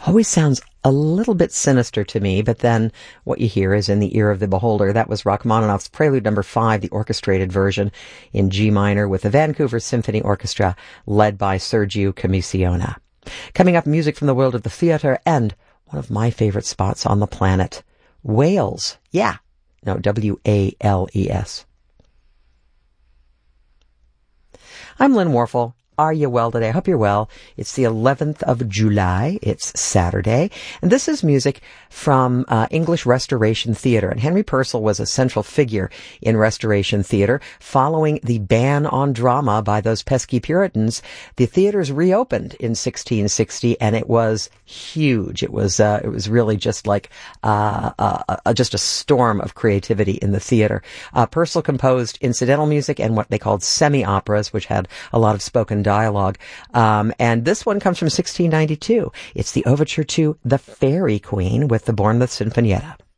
Always sounds a little bit sinister to me, but then what you hear is in the ear of the beholder. That was Rachmaninoff's Prelude Number 5, the orchestrated version in G minor with the Vancouver Symphony Orchestra led by Sergiu Commissiona. Coming up, music from the world of the theater and one of my favorite spots on the planet, Wales. Yeah. No, Wales. I'm Lynn Warfel. Are you well today? I hope you're well. It's the 11th of July. It's Saturday. And this is music from English Restoration Theatre. And Henry Purcell was a central figure in Restoration Theatre. Following the ban on drama by those pesky Puritans, the theatres reopened in 1660, and it was huge. It was really just like just a storm of creativity in the theatre. Purcell composed incidental music and what they called semi-operas, which had a lot of spoken dialogue. And this one comes from 1692. It's the overture to The Fairy Queen with the Bournemouth Sinfonietta.